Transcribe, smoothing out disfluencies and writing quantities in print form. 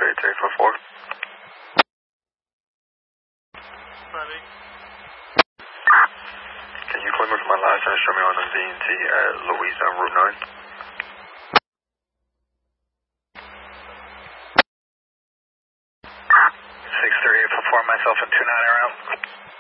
58344. Ready. Can you click with my license, show me on the VNT at Louisa Route 9? 63844, myself and 29 around.